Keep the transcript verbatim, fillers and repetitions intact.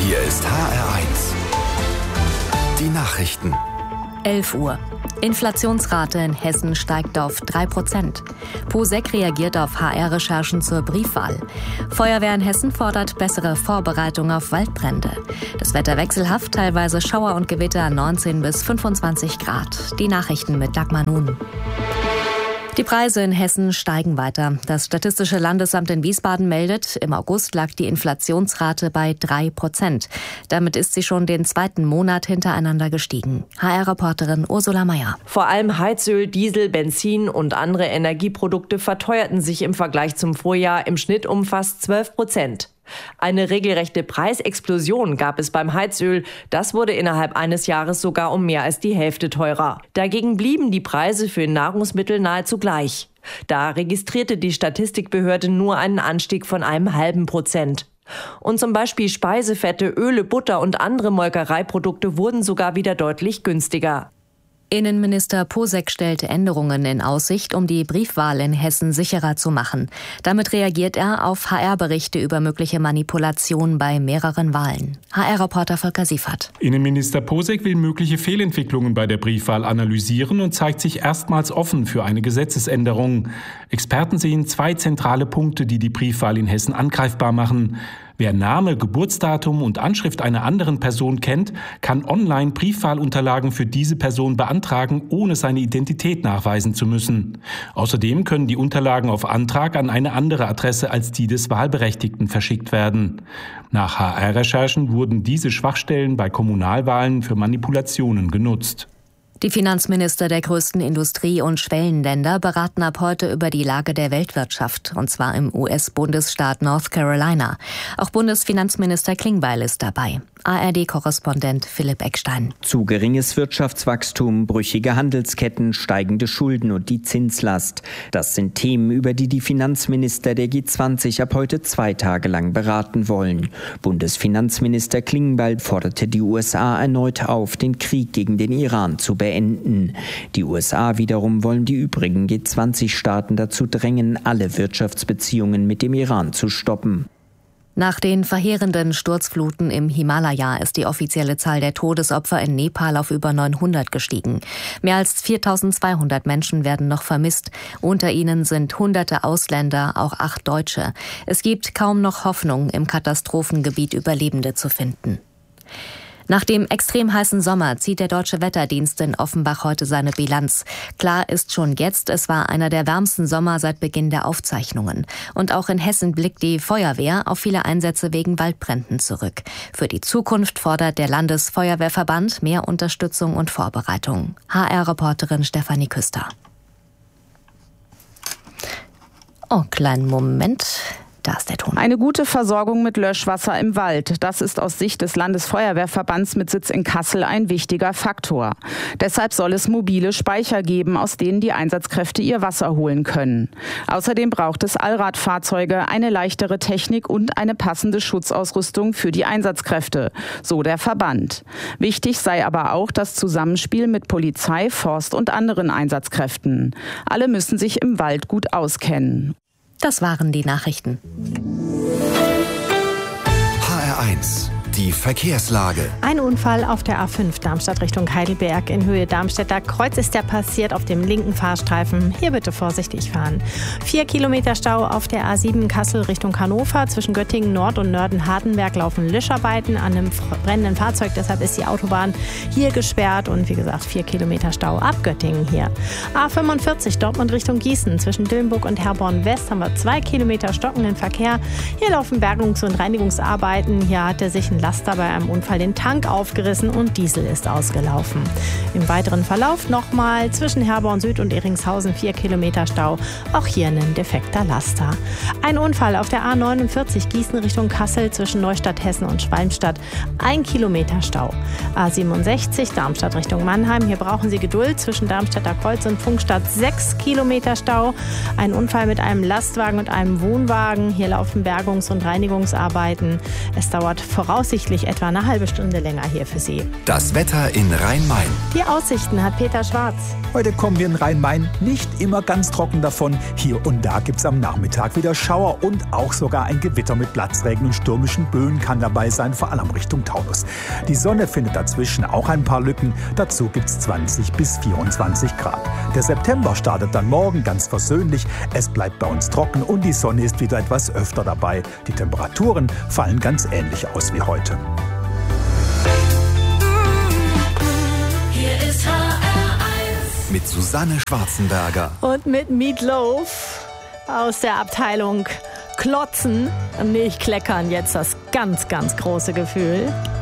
Hier ist H R eins. Die Nachrichten. elf Uhr. Inflationsrate in Hessen steigt auf drei Prozent. POSEC reagiert auf H R-Recherchen zur Briefwahl. Feuerwehr in Hessen fordert bessere Vorbereitung auf Waldbrände. Das Wetter wechselhaft, teilweise Schauer und Gewitter neunzehn bis fünfundzwanzig Grad. Die Nachrichten mit Dagmar Nun. Die Preise in Hessen steigen weiter. Das Statistische Landesamt in Wiesbaden meldet, im August lag die Inflationsrate bei drei Prozent. Damit ist sie schon den zweiten Monat hintereinander gestiegen. H R-Reporterin Ursula Meier. Vor allem Heizöl, Diesel, Benzin und andere Energieprodukte verteuerten sich im Vergleich zum Vorjahr im Schnitt um fast zwölf Prozent. Eine regelrechte Preisexplosion gab es beim Heizöl. Das wurde innerhalb eines Jahres sogar um mehr als die Hälfte teurer. Dagegen blieben die Preise für Nahrungsmittel nahezu gleich. Da registrierte die Statistikbehörde nur einen Anstieg von einem halben Prozent. Und zum Beispiel Speisefette, Öle, Butter und andere Molkereiprodukte wurden sogar wieder deutlich günstiger. Innenminister POSEC stellte Änderungen in Aussicht, um die Briefwahl in Hessen sicherer zu machen. Damit reagiert er auf H R-Berichte über mögliche Manipulation bei mehreren Wahlen. H R-Reporter Volker Siefert. Innenminister POSEC will mögliche Fehlentwicklungen bei der Briefwahl analysieren und zeigt sich erstmals offen für eine Gesetzesänderung. Experten sehen zwei zentrale Punkte, die die Briefwahl in Hessen angreifbar machen. Wer Name, Geburtsdatum und Anschrift einer anderen Person kennt, kann online Briefwahlunterlagen für diese Person beantragen, ohne seine Identität nachweisen zu müssen. Außerdem können die Unterlagen auf Antrag an eine andere Adresse als die des Wahlberechtigten verschickt werden. Nach H R-Recherchen wurden diese Schwachstellen bei Kommunalwahlen für Manipulationen genutzt. Die Finanzminister der größten Industrie- und Schwellenländer beraten ab heute über die Lage der Weltwirtschaft, und zwar im U S-Bundesstaat North Carolina. Auch Bundesfinanzminister Klingbeil ist dabei. A R D-Korrespondent Philipp Eckstein. Zu geringes Wirtschaftswachstum, brüchige Handelsketten, steigende Schulden und die Zinslast. Das sind Themen, über die die Finanzminister der G zwanzig ab heute zwei Tage lang beraten wollen. Bundesfinanzminister Klingbeil forderte die U S A erneut auf, den Krieg gegen den Iran zu beenden. beenden. Die U S A wiederum wollen die übrigen G zwanzig Staaten dazu drängen, alle Wirtschaftsbeziehungen mit dem Iran zu stoppen. Nach den verheerenden Sturzfluten im Himalaya ist die offizielle Zahl der Todesopfer in Nepal auf über neunhundert gestiegen. Mehr als viertausendzweihundert Menschen werden noch vermisst. Unter ihnen sind hunderte Ausländer, auch acht Deutsche. Es gibt kaum noch Hoffnung, im Katastrophengebiet Überlebende zu finden. Nach dem extrem heißen Sommer zieht der Deutsche Wetterdienst in Offenbach heute seine Bilanz. Klar ist schon jetzt, es war einer der wärmsten Sommer seit Beginn der Aufzeichnungen. Und auch in Hessen blickt die Feuerwehr auf viele Einsätze wegen Waldbränden zurück. Für die Zukunft fordert der Landesfeuerwehrverband mehr Unterstützung und Vorbereitung. H R-Reporterin Stefanie Küster. Oh, kleinen Moment. Da ist der Ton. Eine gute Versorgung mit Löschwasser im Wald, das ist aus Sicht des Landesfeuerwehrverbands mit Sitz in Kassel ein wichtiger Faktor. Deshalb soll es mobile Speicher geben, aus denen die Einsatzkräfte ihr Wasser holen können. Außerdem braucht es Allradfahrzeuge, eine leichtere Technik und eine passende Schutzausrüstung für die Einsatzkräfte, so der Verband. Wichtig sei aber auch das Zusammenspiel mit Polizei, Forst und anderen Einsatzkräften. Alle müssen sich im Wald gut auskennen. Das waren die Nachrichten. H R eins. Die Verkehrslage. Ein Unfall auf der A fünf Darmstadt Richtung Heidelberg in Höhe Darmstädter Kreuz ist der passiert auf dem linken Fahrstreifen. Hier bitte vorsichtig fahren. Vier Kilometer Stau auf der A sieben Kassel Richtung Hannover. Zwischen Göttingen Nord und Nörden-Hardenberg laufen Löscharbeiten an einem brennenden Fahrzeug. Deshalb ist die Autobahn hier gesperrt und wie gesagt vier Kilometer Stau ab Göttingen hier. A fünfundvierzig Dortmund Richtung Gießen. Zwischen Dillenburg und Herborn West haben wir zwei Kilometer stockenden Verkehr. Hier laufen Bergungs- und Reinigungsarbeiten. Hier hatte sich ein Laster bei einem Unfall den Tank aufgerissen und Diesel ist ausgelaufen. Im weiteren Verlauf nochmal zwischen Herborn Süd und Eringshausen vier Kilometer Stau. Auch hier ein defekter Laster. Ein Unfall auf der A neunundvierzig Gießen Richtung Kassel zwischen Neustadt Hessen und Schwalmstadt. Ein Kilometer Stau. A siebenundsechzig Darmstadt Richtung Mannheim. Hier brauchen Sie Geduld zwischen Darmstädter Kreuz und Funkstadt. Sechs Kilometer Stau. Ein Unfall mit einem Lastwagen und einem Wohnwagen. Hier laufen Bergungs- und Reinigungsarbeiten. Es dauert voraussichtlich voraussichtlich etwa eine halbe Stunde länger hier für Sie. Das Wetter in Rhein-Main. Die Aussichten hat Peter Schwarz. Heute kommen wir in Rhein-Main nicht immer ganz trocken davon. Hier und da gibt es am Nachmittag wieder Schauer und auch sogar ein Gewitter mit Platzregen und stürmischen Böen kann dabei sein, vor allem Richtung Taunus. Die Sonne findet dazwischen auch ein paar Lücken. Dazu gibt es zwanzig bis vierundzwanzig Grad. Der September startet dann morgen ganz versöhnlich. Es bleibt bei uns trocken und die Sonne ist wieder etwas öfter dabei. Die Temperaturen fallen ganz ähnlich aus wie heute. Hier ist H R eins mit Susanne Schwarzenberger Und mit Meatloaf aus der Abteilung Klotzen. Nee, ich kleckern jetzt das ganz, ganz große Gefühl.